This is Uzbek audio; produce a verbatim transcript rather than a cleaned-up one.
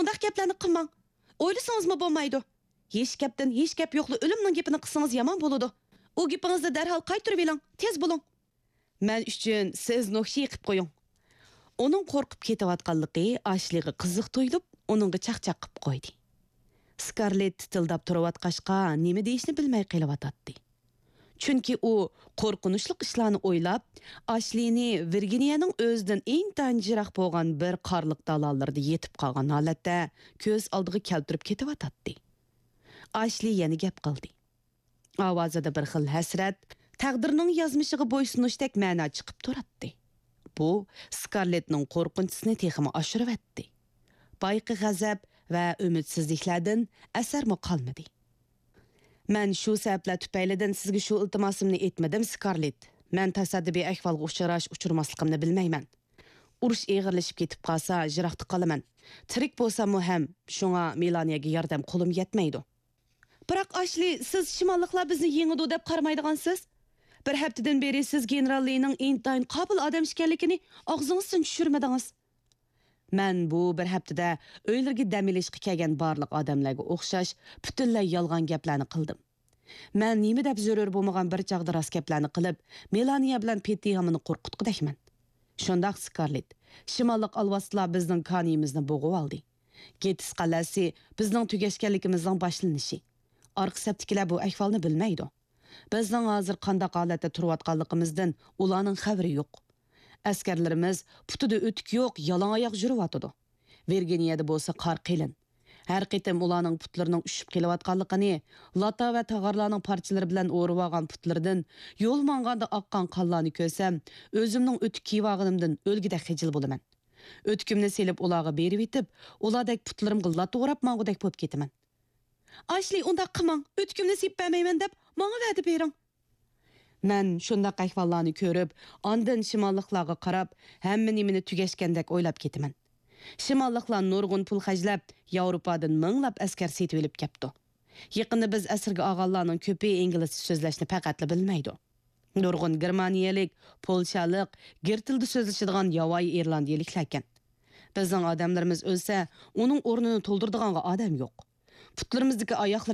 undaq gaplarni qilmang. O'ylasangizmi bo'lmaydi. Hech gapdan hech gap yo'qli o'limning gapini qilsangiz yomon bo'ladi. U gapingizni darhol qaytarib eling, tez bo'ling. Men uchun siz noxshi qilib qo'ying. Uning qo'rqib ketayotganligi Ashliga qiziq to'yilib, uningga chaqchaq qilib qo'ydi. Scarlett tildab turayotqashqa nima deyishni bilmay qelyotdi. Chunki u qo'rqinchli ishlarni o'ylab, Ashlini Virginiyaning o'zidan intayin jiroq bo'lgan bir qarliq dalolarida yetib qolgan holatda ko'z oldiga keltirib ketayotdi. Ashli yana gap qildi. Ovozida bir xil hasrat, taqdirning yozmishiga bo'ysunishdek ma'no chiqib turadi. Bu Scarlettning qo'rqinchisini texmi oshiribdi. Bayqi g'azab va umidsizliklardan asarmi qolmadi. Men shu sabablar tufaylidan sizga shu iltimosimni etmadim, Scarlett. Men tasaddibiy ahvolga uchrash uchurmasligimni bilmayman. Urush eg'irlashib ketib qolsa, jiroqda qolaman. Tirik bo'lsam ham shunga Melaniyaga yordam qo'lim yetmaydi. Biroq Ashli, siz shimolliklar bizni yengidi deb qaramaydigansiz. Bir haftadan beri siz generallining intayin qobil odam ekanligini og'zingizdan tushirmadingiz. Men bu bir haftada o'ylarga dam olishga kelgan barliq odamlarga o'xshash butunlay yolg'on gaplarni qildim. Men nima deb zarur bo'lmagan bir chaqda rost gaplarni qilib, Melaniya bilan Pettihamni qo'rqitqidakman. Shundaq Scarlett, shimollik alvaslar bizning qonimizni bo'g'ib oldi. Getis qalasi bizning tugashganligimizning boshlanishi. Arqa saptikilar bu ahvolni bilmaydi. Bizning hozir qanday holatda turayotganligimizdan ularning xabari yo'q. Askarlarimiz putida o'tik yo'q, yalon oyoq yuriyotdi. Virginiyada bo'lsa qor qilin. Har qitim ularning putlarining ushib kelayotganligini, lata va tag'arlarning parchalari bilan o'rib olgan putlardan yo'l manganda oqqan qonlarni ko'rsam, o'zimning o'tik kiyvog'imdan o'lgidek xijil bo'laman. O'tkimni selib ularga berib etib, ulardek putlarimga lata o'rab mangudek bo'lib ketaman. Ashli, unda qilmang, o'tkimni sep bermayman deb menga va'da bering. Men shundaq ahvollarni ko'rib, ondan shimolliklarga qarab, hamma nimani tugashgandek o'ylab ketaman. Shimolliklar nurg'un pul xajlab, Yevropadan minglab askar setib olib kelibdi. Yaqinda biz asrga og'allarning ko'pi ingliz so'zlashni faqatla bilmaydi. Nurg'un germaniyalik, polshalik, gertilda so'zlashadigan yovvoyi irlandiyaliklar ekan. Bizning odamlarimiz o'lsa, uning o'rnini to'ldiradigan odam yo'q. Putlarimizdagi oyoqlar